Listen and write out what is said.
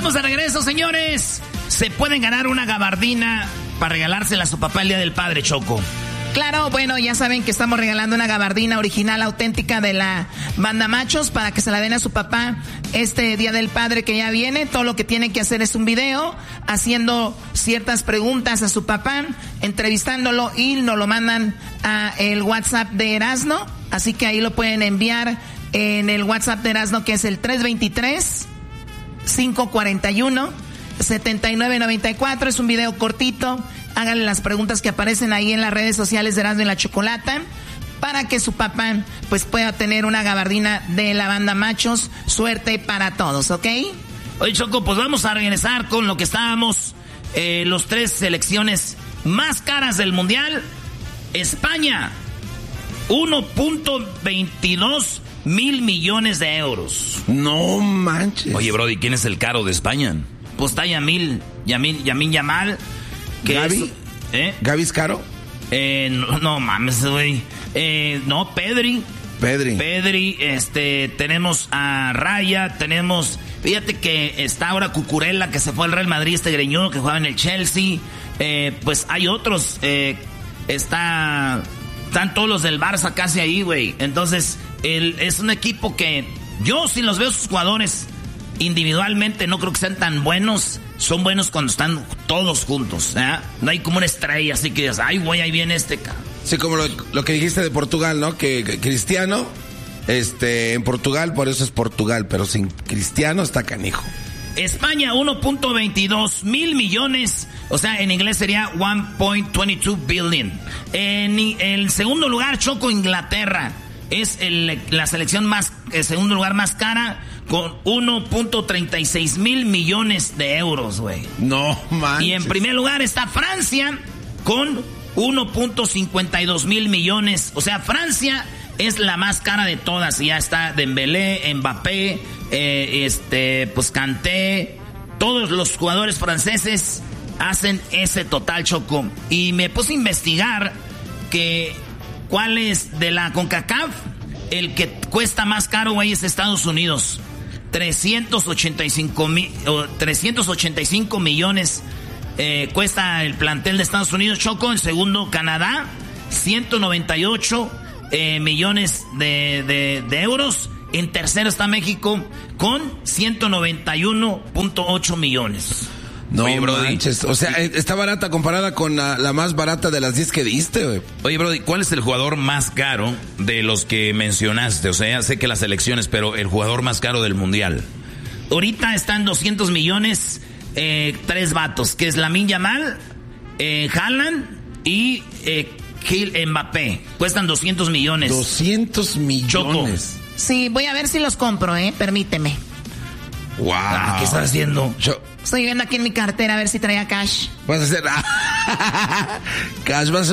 Estamos de regreso, señores. Se pueden ganar una gabardina para regalársela a su papá el Día del Padre, Choco. Claro, bueno, ya saben que estamos regalando una gabardina original, auténtica de la banda Machos para que se la den a su papá este Día del Padre que ya viene. Todo lo que tienen que hacer es un video haciendo ciertas preguntas a su papá, entrevistándolo y nos lo mandan a el WhatsApp de Erasno. Así que ahí lo pueden enviar en el WhatsApp de Erasno, que es el 323-541-7994. Es un video cortito. Háganle las preguntas que aparecen ahí en las redes sociales de Erasmo y la Chocolata para que su papá pues pueda tener una gabardina de la banda Machos. Suerte para todos, ¿ok? Oye, Choco, pues vamos a regresar con lo que estábamos. Los 3 selecciones más caras del Mundial. España, 1.22 mil millones de euros. No manches. Oye, Brody, ¿quién es el caro de España? Pues está Yamin Yamal. ¿Gaby? ¿Gaby es caro? No mames, güey. No, Pedri, tenemos a Raya, tenemos... Fíjate que está ahora Cucurella, que se fue al Real Madrid, greñudo, que jugaba en el Chelsea. Pues hay otros, están todos los del Barça casi ahí, güey. Entonces, es un equipo que yo, si los veo sus jugadores individualmente, no creo que sean tan buenos. Son buenos cuando están todos juntos, ¿eh? No hay como una estrella así que digas, ay, güey, ahí viene este cara. Sí, como lo que dijiste de Portugal, ¿no? Que Cristiano, en Portugal, por eso es Portugal, pero sin Cristiano está canijo. España, 1.22 mil millones, o sea, en inglés sería 1.22 billion. En el segundo lugar, Choco, Inglaterra. Es la selección segundo lugar más cara, con 1.36 mil millones de euros, güey. No manches. Y en primer lugar está Francia con 1.52 mil millones. O sea, Francia es la más cara de todas. Ya está Dembélé, Mbappé, pues Kanté. Todos los jugadores franceses hacen ese total, Choco. Y me puse a investigar cuál es de la CONCACAF. El que cuesta más caro, güey, es Estados Unidos. 385 millones cuesta el plantel de Estados Unidos, Choco. En segundo, Canadá, 198 millones de euros. En tercero está México con 191.8 millones. No, oye, Brody, manches. O sea, está barata comparada con la más barata de las 10 que diste, güey. Oye, Brody, ¿cuál es el jugador más caro de los que mencionaste? O sea, sé que las selecciones, pero el jugador más caro del Mundial. Ahorita están 200 millones, 3 vatos, que es Lamine Yamal, Haaland y Mbappé. Cuestan 200 millones. 200 millones. Choco. Sí, voy a ver si los compro, permíteme. Wow. ¿Qué estás haciendo? Estoy viendo aquí en mi cartera a ver si traía cash. Vas a hacer... Cash, vas a